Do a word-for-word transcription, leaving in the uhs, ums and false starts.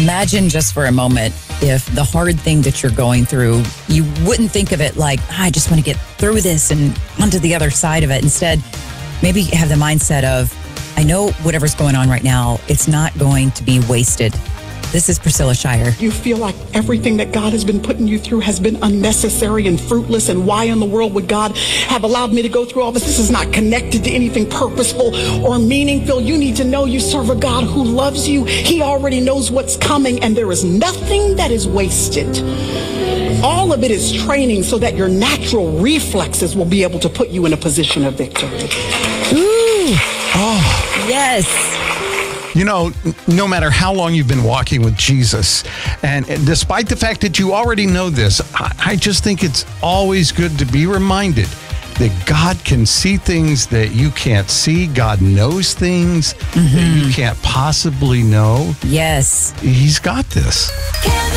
Imagine just for a moment if the hard thing that you're going through, you wouldn't think of it like, "Ah, I just want to get through this and onto the other side of it." Instead, maybe have the mindset of, I know whatever's going on right now, it's not going to be wasted. This is Priscilla Shirer. You feel like everything that God has been putting you through has been unnecessary and fruitless, and why in the world would God have allowed me to go through all this? This is not connected to anything purposeful or meaningful. You need to know you serve a God who loves you. He already knows what's coming, and there is nothing that is wasted. All of it is training so that your natural reflexes will be able to put you in a position of victory. Ooh. Oh. Yes. You know, no matter how long you've been walking with Jesus, and, and despite the fact that you already know this, I, I just think it's always good to be reminded that God can see things that you can't see. God knows things mm-hmm. that you can't possibly know. Yes. He's got this.